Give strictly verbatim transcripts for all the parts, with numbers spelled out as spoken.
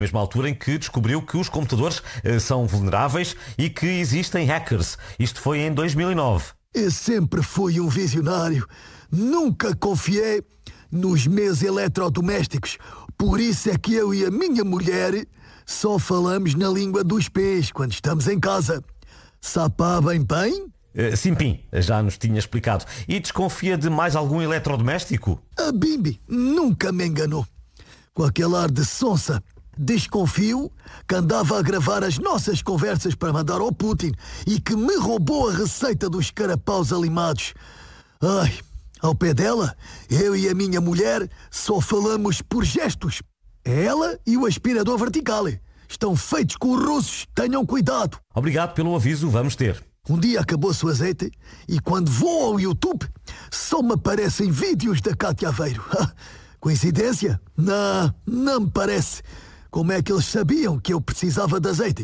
mesma altura em que descobriu que os computadores eh, são vulneráveis e que existem hackers. Isto foi em dois mil e nove. Eu sempre fui um visionário. Nunca confiei nos meus eletrodomésticos. Por isso é que eu e a minha mulher só falamos na língua dos pés quando estamos em casa. Sapá bem bem? Uh, sim, Pim, já nos tinha explicado. E desconfia de mais algum eletrodoméstico? A Bimbi nunca me enganou. Com aquele ar de sonsa, desconfio que andava a gravar as nossas conversas para mandar ao Putin e que me roubou a receita dos carapaus alimados. Ai, ao pé dela, eu e a minha mulher só falamos por gestos. Ela e o aspirador vertical estão feitos com os russos, tenham cuidado. Obrigado pelo aviso, vamos ter. Um dia acabou-se o azeite e quando vou ao YouTube só me aparecem vídeos da Cátia Aveiro. Coincidência? Não, não me parece. Como é que eles sabiam que eu precisava de azeite?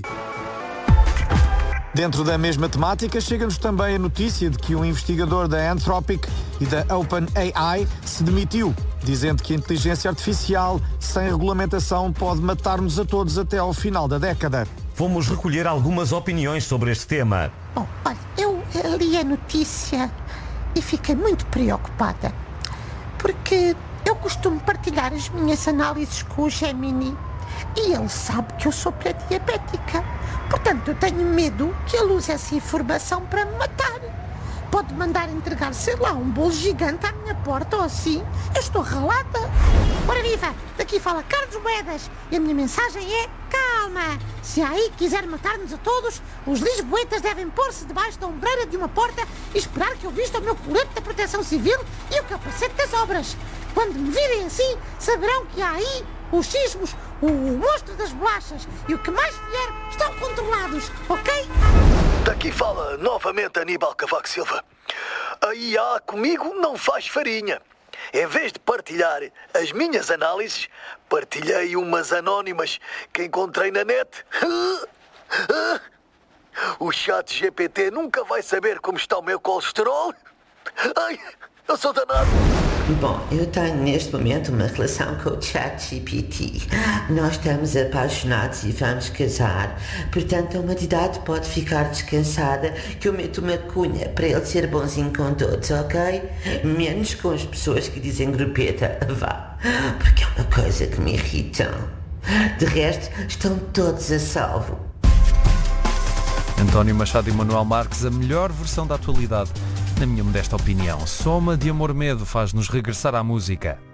Dentro da mesma temática, chega-nos também a notícia de que um investigador da Anthropic e da OpenAI se demitiu, dizendo que a inteligência artificial sem regulamentação pode matar-nos a todos até ao final da década. Fomos recolher algumas opiniões sobre este tema. Bom, olha, eu li a notícia e fiquei muito preocupada, porque eu costumo partilhar as minhas análises com o Gemini e ele sabe que eu sou pré-diabética. Portanto, eu tenho medo que ele use essa informação para me matar. Pode mandar entregar, sei lá, um bolo gigante à minha porta ou assim. Eu estou ralada. Ora viva, daqui fala Carlos Moedas e a minha mensagem é calma. Se a A I quiser matar-nos a todos, os lisboetas devem pôr-se debaixo da ombreira de uma porta e esperar que eu vista o meu colete da Proteção Civil e o capacete das obras. Quando me virem assim, saberão que a A I, os sismos, o monstro das bolachas e o que mais vier estão controlados, ok? Daqui fala novamente Aníbal Cavaco Silva. A I A comigo não faz farinha. Em vez de partilhar as minhas análises, partilhei umas anónimas que encontrei na net. O chat G P T nunca vai saber como está o meu colesterol. Ai, eu sou danado. Bom, eu tenho neste momento uma relação com o chat G P T. Nós estamos apaixonados e vamos casar. Portanto, a humanidade pode ficar descansada que eu meto uma cunha para ele ser bonzinho com todos, ok? Menos com as pessoas que dizem grupeta, vá. Porque é uma coisa que me irritam. De resto, estão todos a salvo. António Machado e Manuel Marques, a melhor versão da atualidade. Na minha modesta opinião, Soma de Amor Medo faz-nos regressar à música.